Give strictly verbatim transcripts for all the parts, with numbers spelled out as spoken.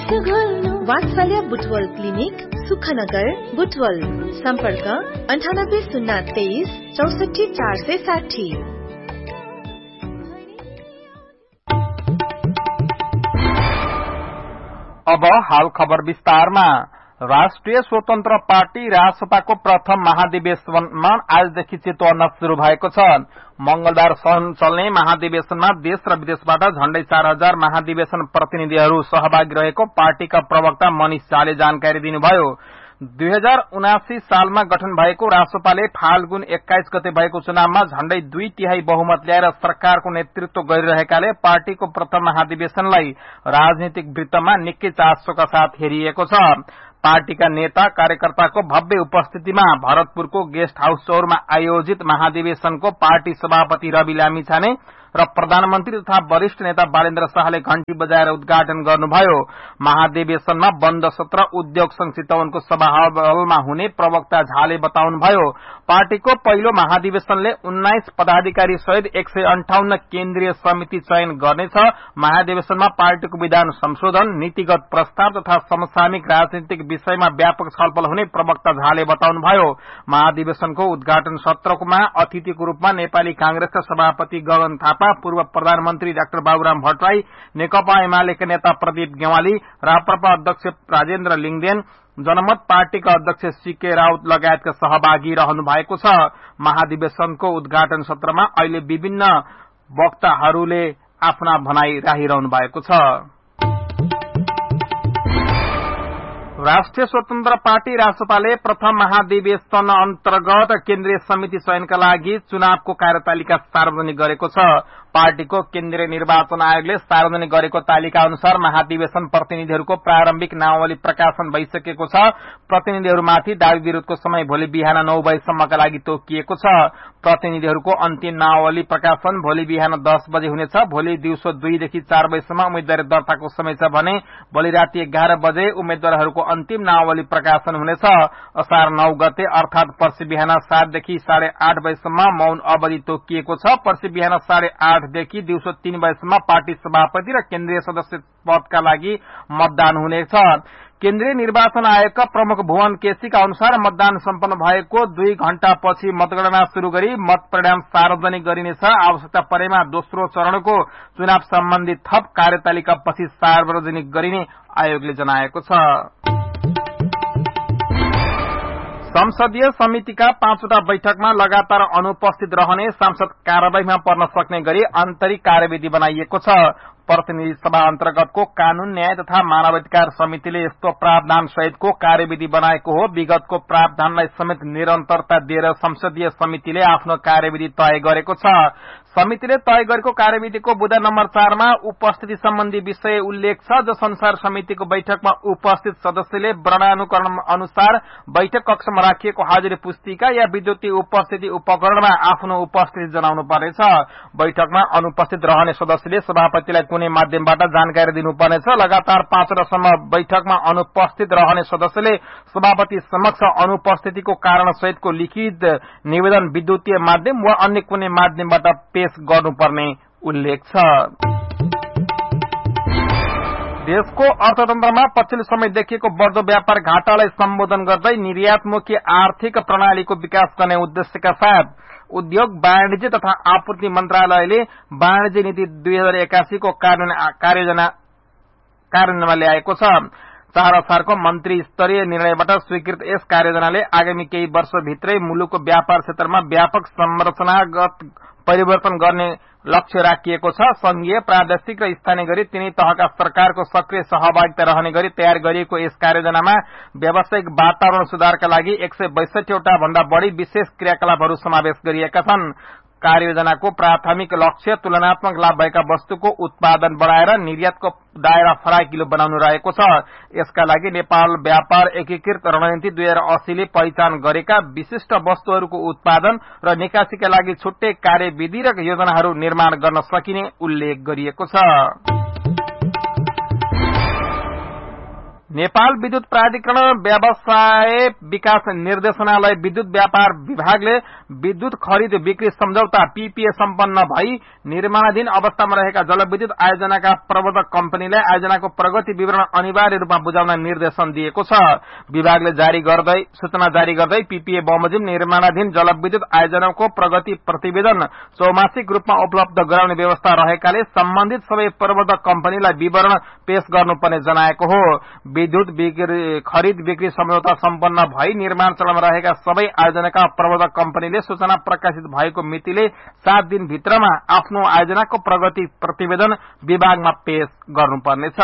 वात्सल्य बुटवल क्लिनिक सुखनगर बुटवल सम्पर्क अन्ठानब्बे शून्य तेइस चौसठी चार सय साठी। अब हाल खबर विस्तारमा। राष्ट्रिय स्वतन्त्र पार्टी रासपाको प्रथम महाधिवेशनमा आजदेखि चितवनमा शुरू भएको छ। मंगलबार चल्ने महाधिवेशनमा देश र विदेशबाट झण्डै चार हजार महाधिवेशन प्रतिनिधिहरू सहभागी रहेको पार्टीका प्रवक्ता मनिष झाले जानकारी दिनुभयो। दुई हजार उनासी सालमा गठन भएको रासपाले फाल्गुन एक्काइस गते भएको चुनावमा झण्डै दुई तिहाई बहुमत ल्याएर सरकारको नेतृत्व गरिरहेकाले पार्टीको प्रथम महाधिवेशनलाई राजनीतिक वृत्तमा निकै चासोका साथ हेरिएको छ। पार्टीका नेता कार्यकर्ताको भव्य उपस्थितिमा भरतपुरको गेस्ट हाउस चौरमा आयोजित महाधिवेशनको पार्टी सभापति रवि लामिछाने र प्रधानमन्त्री तथा वरिष्ठ नेता बालेन्द्र शाहले घण्टी बजाएर उद्घाटन गर्नुभयो। महाधिवेशनमा बन्द सत्र उद्योग संघ चितवनको सभा हलमा हुने प्रवक्ता झाले बताउनुभयो। पार्टीको पहिलो महाधिवेशनले उन्नाइस पदाधिकारी सहित एक सय अन्ठाउन्न केन्द्रीय समिति चयन गर्नेछ। महाधिवेशनमा पार्टीको विधान संशोधन, नीतिगत प्रस्ताव तथा समसामयिक राजनीतिक विषयमा व्यापक छलफल हुने प्रवक्ता झाले बताउनुभयो। महाधिवेशनको उद्घाटन सत्रमा अतिथिको रूपमा नेपाली कांग्रेसका सभापति गगन थापा, पूर्व प्रधानमन्त्री डाक्टर बाबुराम भट्टराई, नेकपा एमालेका नेता प्रदीप गेवाली, राप्रपा अध्यक्ष राजेन्द्र लिङदेन, जनमत पार्टीका अध्यक्ष सीके राउत लगायतका सहभागी रहनु भएको छ। महाधिवेशनको उद्घाटन सत्रमा अहिले विभिन्न वक्ताहरूले आफ्ना भनाई राखिरहनु भएको छ। राष्ट्रिय स्वतन्त्र पार्टी रासपाले प्रथम महाधिवेशन अन्तर्गत केन्द्रीय समिति चयनका लागि चुनावको कार्यतालिका सार्वजनिक गरेको छ। पार्टीको केन्द्रीय निर्वाचन आयोगले सार्वजनिक गरेको तालिका अनुसार महाधिवेशन प्रतिनिधिहरूको प्रारम्भिक नामावली प्रकाशन भइसकेको छ। प्रतिनिधिहरूमाथि दावी विरोधको समय भोलि बिहान नौ बजेसम्मका लागि तोकिएको छ। प्रतिनिधिहरूको अन्तिम नामावली प्रकाशन भोलि बिहान दस बजे हुनेछ। भोलि दिउँसो दुईदेखि चार बजेसम्म उम्मेद्वारी दर्ताको समय छ भने भोलि राति एघार बजे उम्मेद्वारहरूको अन्तिम नामावली प्रकाशन हुनेछ। असार नौ गते अर्थात पर्सि बिहान सातदेखि साढे आठ बजेसम्म मौन अवधि तोकिएको छ। पर्सि बिहान साढे आठदेखि दिउँसो तीन बजेसम्म पार्टी सभापति र केन्द्रीय सदस्य पदका लागि मतदान हुनेछ। केन्द्रीय निर्वाचन आयोगका प्रमुख भुवन केसीका अनुसार मतदान सम्पन्न भएको दुई घण्टापछि मतगणना शुरू गरी मत परिणाम सार्वजनिक गरिनेछ। आवश्यकता परेमा दोस्रो चरणको चुनाव सम्बन्धी थप कार्यतालिका पछि सार्वजनिक गरिने आयोगले जनाएको छ। संसदीय समितिका पाँचवटा बैठकमा लगातार अनुपस्थित रहने सांसद कार्यवाहीमा पर्न सक्ने गरी आन्तरिक कार्यविधि बनाइएको छ। प्रतिनिधि सभा अन्तर्गतको कानून, न्याय तथा मानवाधिकार समितिले यस्तो प्रावधान सहितको कार्यविधि बनाएको हो। विगतको प्रावधानलाई समेत निरन्तरता दिएर संसदीय समितिले आफ्नो कार्यविधि तय गरेको छ। समितिले तय गरेको कार्यविधिको बुँदा नम्बर चारमा उपस्थिति सम्बन्धी विषय उल्लेख छ, जस अनुसार समितिको बैठकमा उपस्थित सदस्यले वर्णानुकरण अनुसार बैठक कक्षमा राखिएको हाजिरी पुस्तिका या विद्युतीय उपस्थिति उपकरणमा आफ्नो उपस्थिति जनाउनु पर्नेछ। बैठकमा अनुपस्थित रहने सदस्यले सभापतिलाई कुनै माध्यमबाट जानकारी दिनुपर्नेछ। लगातार पाँचवटासम्म बैठकमा अनुपस्थित रहने सदस्यले सभापति समक्ष अनुपस्थितिको कारण सहितको लिखित निवेदन विद्युतीय माध्यम वा अन्य कुनै माध्यमबाट पेश गर्नुपर्ने उल्लेख छ। देशको अर्थतन्त्रमा पछिल्लो समय देखिएको बढ्दो व्यापार घाटालाई सम्बोधन गर्दै निर्यातमुखी आर्थिक प्रणालीको विकास गर्ने उद्देश्यका साथ उद्योग, वाणिज्य तथा आपूर्ति मन्त्रालयले वाणिज्य नीति दुई हजार एकासीको कार्यान्वयनमा ल्याएको छ। चार असारको मन्त्री स्तरीय निर्णयबाट स्वीकृत यस कार्ययोजनाले आगामी केही वर्षभित्रै मुलुकको व्यापार क्षेत्रमा व्यापक संरचनागत परिवर्तन गर्ने लक्ष्य राखिएको छ। संघीय, प्रादेशिक र स्थानीय गरी तिनै तहका सरकारको सक्रिय सहभागिता रहने गरी तयार गरिएको यस कार्ययोजनामा व्यावसायिक वातावरण सुधारका लागि एक सय बैसठीवटा भन्दा बढ़ी विशेष क्रियाकलापहरू समावेश गरिएका छन्। कार्ययोजनाको प्राथमिक लक्ष्य तुलनात्मक लाभ भएका वस्तुको उत्पादन बढ़ाएर निर्यातको दायरा फराकिलो बनाउनु रहेको छ। यसका लागि नेपाल व्यापार एकीकृत रणनीति दुई हजार अस्सीले पहिचान गरेका विशिष्ट वस्तुहरूको उत्पादन र निकासीका लागि छुट्टै कार्यविधि र योजनाहरू निर्माण गर्न सकिने उल्लेख गरिएको छ। नेपाल विद्युत प्राधिकरण व्यवसाय विकास निर्देशनालय विद्युत व्यापार विभागले विद्युत खरिद बिक्री सम्झौता पीपीए सम्पन्न भई निर्माणाधीन अवस्थामा रहेका जलविद्युत आयोजनाका प्रवर्तक कम्पनीलाई आयोजनाको प्रगति विवरण अनिवार्य रूपमा बुझाउन निर्देशन दिएको छ। विभागले जारी गर्दै सूचना जारी गर्दै पीपीए बमोजिम निर्माणाधीन जलविद्युत आयोजनाको प्रगति प्रतिवेदन चौमासिक रूपमा उपलब्ध गराउने व्यवस्था रहेकाले सम्बन्धित सबै प्रवर्तक कम्पनीलाई विवरण पेश गर्नुपर्ने जनाएको हो। विद्युत खरिद बिक्री सम्झौता सम्पन्न भई निर्माण चरणमा रहेका सबै आयोजनाका प्रवर्तक कम्पनीले सूचना प्रकाशित भएको मितिले सात दिन भित्रमा आफ्नो आयोजनाको प्रगति प्रतिवेदन विभागमा पेश गर्नुपर्नेछ।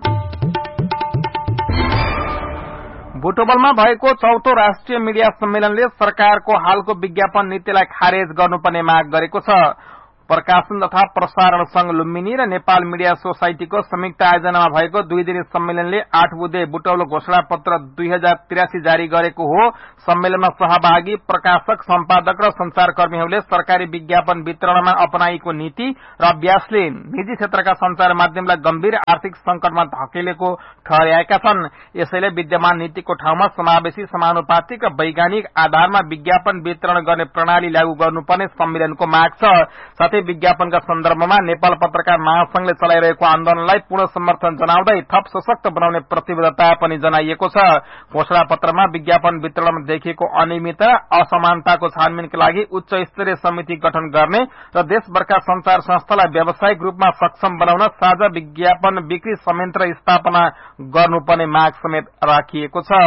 बुटवलमा भएको चौथो राष्ट्रिय मिडिया सम्मेलनले सरकारको हालको विज्ञापन नीतिलाई खारेज गर्नुपर्ने माग गरेको छ। प्रकाशन तथा प्रसारण संघ लुम्बिनी र नेपाल मिडिया सोसाइटीको संयुक्त आयोजनामा भएको दुई दिने सम्मेलनले आठ बुधे बुटवल घोषणा पत्र दुई हजार तिरासी जारी गरेको हो। सम्मेलनमा सहभागी प्रकाशक सम्पादक र संचारकर्मीहरूले सरकारी विज्ञापन वितरणमा अपनाएको नीति र अभ्यासले निजी क्षेत्रका संचार माध्यमलाई गम्भीर आर्थिक संकटमा धकेलेको ठहर्याएका छन्। यसैले विद्यमान नीतिको ठाउँमा समावेशी समानुपातिक र वैज्ञानिक आधारमा विज्ञापन वितरण गर्ने प्रणाली लागू गर्नुपर्ने सम्मेलनको माग छ। साथै विज्ञापनका सन्दर्भमा नेपाल पत्रकार महासंघले चलाइरहेको आन्दोलनलाई पूर्ण समर्थन जनाउँदै थप सशक्त बनाउने प्रतिबद्धता पनि जनाइएको छ। घोषणा पत्रमा विज्ञापन वितरणमा देखिएको अनियमितता असमानताको छानबिनका लागि उच्च स्तरीय समिति गठन गर्ने र देशभरका संचार संस्थालाई व्यावसायिक रूपमा सक्षम बनाउन साझा विज्ञापन बिक्री संयन्त्र स्थापना गर्नुपर्ने माग समेत राखिएको छ।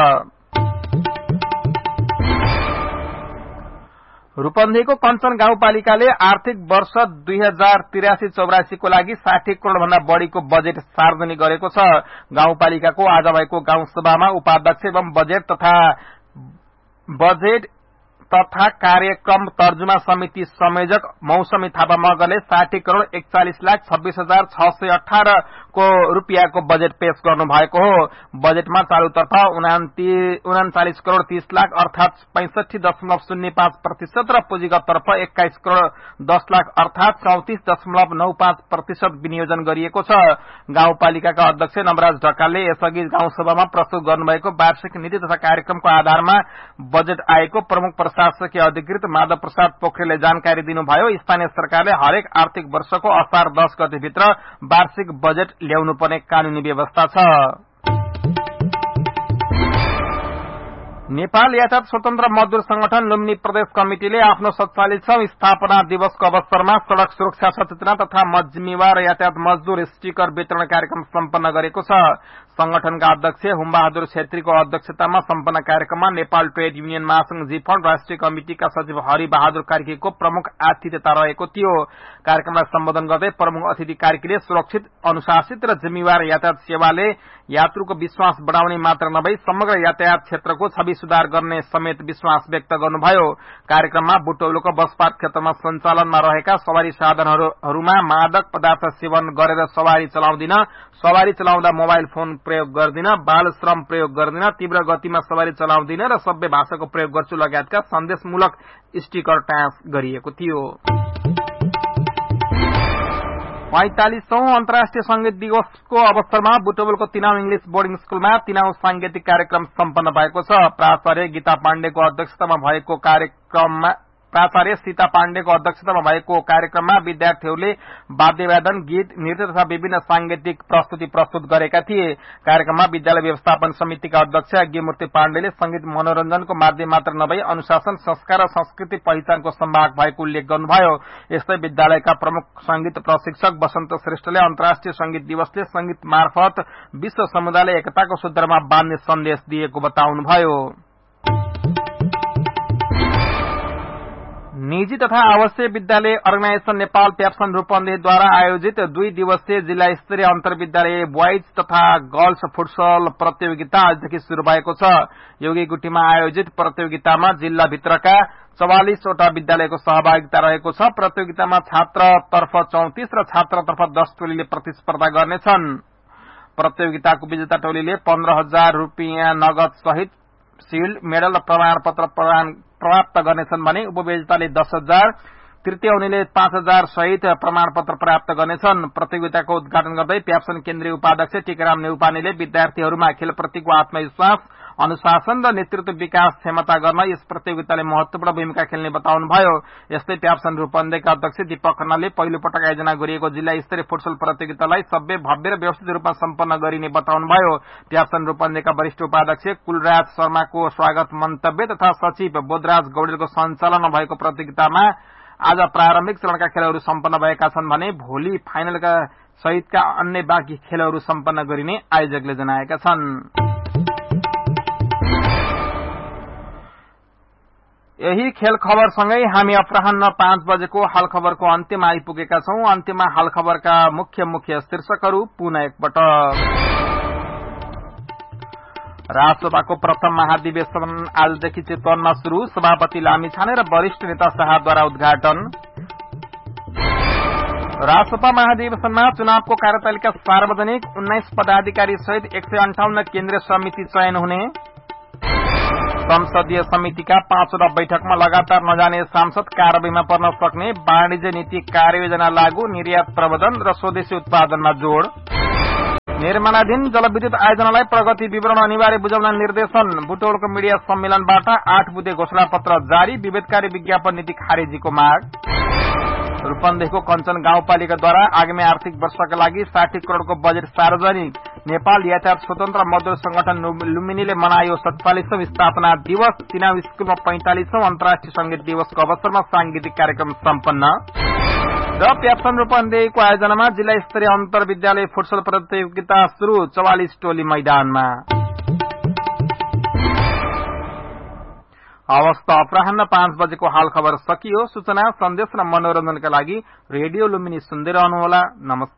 रूपन्देहीको कञ्चन गाउँपालिकाले आर्थिक वर्ष दुई हजार तिरासी चौरासीको लागि साठी करोड़ भन्दा बढ़ीको बजेट सार्वजनिक गरेको छ। गाउँपालिकाको आज भएको गाउँसभामा उपाध्यक्ष एवं बजेट तथा बजेट तथा कार्यक्रम तर्जुमा समिति संयोजक मौसमी थापा मगरले साठी करोड़ एकचालिस लाख छब्बीस हजार छ सय अठारह को रूपियाँको बजेट पेश गर्नु भएको हो। बजेटमा चालुतर्फ उनाचालिस करोड़ तीस लाख अर्थात पैंसठी दशमलव शून्य पाँच प्रतिशत र पुँजीगततर्फ एक्काइस करोड़ दस लाख अर्थात चौतिस दशमलव नौ पाँच प्रतिशत विनियोजन गरिएको छ। गाउँपालिकाका अध्यक्ष नवराज ढकालले यसअघि गाउँसभामा प्रस्तुत गर्नुभएको वार्षिक नीति तथा कार्यक्रमको आधारमा बजेट आएको प्रमुख प्रशासकीय अधिकृत माधव प्रसाद पोखरेलले जानकारी दिनुभयो। स्थानीय सरकारले हरेक आर्थिक वर्षको असार दस गतेभित्र वार्षिक बजेट ल्याउनुपर्ने कानूनी व्यवस्था छ। नेपाल यातायात स्वतन्त्र मजदूर संगठन लुम्बिनी प्रदेश कमिटिले आफ्नो सत्तालीसौं स्थापना दिवसको अवसरमा सड़क सुरक्षा सचेतना तथा जिम्मेवार यातायात मजदूर स्टिकर वितरण कार्यक्रम सम्पन्न गरेको छ। संगठनका अध्यक्ष हुमबहादुर छेत्रीको अध्यक्षतामा सम्पन्न कार्यक्रममा नेपाल ट्रेड युनियन महासंघ जीफण्ड राष्ट्रिय कमिटिका सचिव हरि बहादुर कार्कीको प्रमुख आतिथ्यता रहेको थियो। कार्यक्रमलाई सम्बोधन गर्दै प्रमुख अतिथि कार्कीले सुरक्षित अनुशासित र जिम्मेवार यातायात सेवाले यात्रुको विश्वास बढ़ाउने मात्र नभई समग्र यातायात क्षेत्रको छवि सुधार गर्ने समेत विश्वास व्यक्त गर्नुभयो। कार्यक्रममा बुटवलको बस पार्क क्षेत्रमा सञ्चालनमा रहेका सवारी साधनहरूमा मादक पदार्थ सेवन गरेर सवारी चलाउँदिन, सवारी चलाउँदा मोबाइल फोन प्रयोग गर्दिन, बाल श्रम प्रयोग गर्दिन, तीव्र गतिमा सवारी चलाउँदिन र सभ्य भाषाको प्रयोग गर्छु लगायतका सन्देशमूलक स्टिकर टाँस गरिएको थियो। पैंतालीसौं अन्तर्राष्ट्रिय संगीत दिवसको अवसरमा बुटवलको तिनाउ इंग्लिश बोर्डिङ स्कूलमा तिनाउ सांगीतिक कार्यक्रम सम्पन्न भएको छ। प्राचार्य गीता पाण्डेको अध्यक्षतामा भएको कार्यक्रममा प्राचार्य सीता पाण्डेको अध्यक्षतामा भएको कार्यक्रममा विद्यार्थीहरूले वाद्यवादन, गीत, नृत्य तथा विभिन्न सांगीतिक प्रस्तुति प्रस्तुत गरेका थिए। कार्यक्रममा विद्यालय व्यवस्थापन समितिका अध्यक्ष यज्ञमूर्ति पाण्डेले संगीत मनोरञ्जनको माध्यम मात्र नभई अनुशासन, संस्कार र संस्कृति पहिचानको सम्भाग भएको उल्लेख गर्नुभयो। यस्तै विद्यालयका प्रमुख संगीत प्रशिक्षक वसन्त श्रेष्ठले अन्तर्राष्ट्रिय संगीत दिवसले संगीत मार्फत विश्व समुदायले एकताको सूत्रमा बाँध्ने सन्देश दिएको बताउनुभयो। निजी तथा आवासीय विद्यालय अर्गनाइजेशन नेपाल प्याप्सन रूपन्देहीद्वारा आयोजित दुई दिवसीय जिल्ला स्तरीय अन्तर्विद्यालय बोइज तथा गर्ल्स फुटसल प्रतियोगिता आजदेखि शुरू भएको छ। योगीगुटीमा आयोजित प्रतियोगितामा जिल्लाभित्रका चौवालिसवटा विद्यालयको सहभागिता रहेको छ। प्रतियोगितामा छात्रतर्फ चौतिस र छात्रतर्फ दस टोलीले प्रतिस्पर्धा गर्नेछन्। प्रतियोगिताको विजेता टोलीले पन्ध्र हजार रूपियाँ नगद सहित सिल्ड, मेडल र प्रमाणपत्र प्रदान प्राप्त गर्नेछन् भने उपविजेताले दस हजार, तृतीय हुनेले पाँच हजार सहित प्रमाणपत्र प्राप्त गर्नेछन्। प्रतियोगिताको उद्घाटन गर्दै प्याप्सन केन्द्रीय उपाध्यक्ष टीकाराम नेउपानेले विद्यार्थीहरूमा खेलप्रतिको आत्मविश्वास, अनुशासन र नेतृत्व विकास क्षमता गर्न यस प्रतियोगिताले महत्वपूर्ण भूमिका खेल्ने बताउनुभयो। यस्तै प्याप्सन रूपन्देहीका अध्यक्ष दीपक खन्नाले पहिलो पटक आयोजना गरिएको जिल्ला स्तरीय फुटसल प्रतियोगितालाई सभ्य भव्य र व्यवस्थित रूपमा सम्पन्न गरिने बताउनुभयो। प्याप्सन रूपन्देहीका वरिष्ठ उपाध्यक्ष कुलराज शर्माको स्वागत मन्तव्य तथा सचिव बोधराज गौडेलको सञ्चालनमा भएको प्रतियोगितामा आज प्रारम्भिक चरणका खेलहरू सम्पन्न भएका छन् भने भोलि फाइनलका सहितका अन्य बाँकी खेलहरू सम्पन्न गरिने आयोजकले जनाएका छन्। यही खेल खबरसँगै हामी अपराह्न पाँच बजेको हाल खबरको अन्त्यमा आइपुगेका छौं। अन्त्यमा हाल खबरका मुख्य मुख्य शीर्षकहरू पुनः एकपटक। राष्ट्रसभाको प्रथम महाधिवेशन आजदेखि चितवनमा शुरू, सभापति लामिछाने र वरिष्ठ नेता शाहद्वारा उद्घाटन। राष्ट्रसभा महाधिवेशनमा चुनावको कार्यतालिका सार्वजनिक, उन्नाइस पदाधिकारी सहित एक सय अन्ठाउन्न केन्द्रीय समिति चयन हुने। संसदीय समितिका पाँचवटा बैठकमा लगातार नजाने सांसद कारवाहीमा पर्न सक्ने, वाणिज्य नीति कार्ययोजना लागू, निर्यात प्रबन्धन र स्वदेशी उत्पादनमा जोड़। निर्माणाधीन जलविद्युत आयोजनालाई प्रगति विवरण अनिवार्य बुझाउन निर्देशन। बुटवलको मीडिया सम्मेलनबाट आठ बुधे घोषणापत्र जारी, विभेदकारी विज्ञापन नीति खारेजीको माग। रूपन्देहीको कञ्चन गाउँपालिकाद्वारा आगामी आर्थिक वर्षका लागि साठी करोड़को बजेट सार्वजनिक। नेपाल यातायात स्वतन्त्र मजदूर संगठन लुम्बिनीले मनायो सतचालिसौं स्थापना दिवस। चिनाव स्कूलमा पैंतालिसौं अन्तर्राष्ट्रिय संगीत दिवसको अवसरमा सांगीतिक कार्यक्रम सम्पन्न। र प्याप्सन रूपन्देहीको आयोजनामा जिल्ला स्तरीय अन्तर विद्यालय फुटसल प्रतियोगिता शुरू, चौवालिस टोली मैदानमा। अवस्था अपराह्न पाँच बजेको हाल खबर सकियो। सूचना, सन्देश र मनोरञ्जनका लागि रेडियो लुम्बिनी सुन्दै रहनुहोला। नमस्कार।